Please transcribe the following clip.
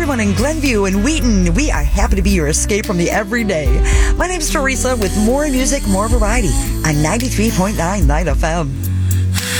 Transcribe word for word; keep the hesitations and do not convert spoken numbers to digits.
everyone in Glenview and Wheaton. We are happy to be your escape from the everyday. My name's Teresa with more music, more variety on ninety-three point nine Night F M.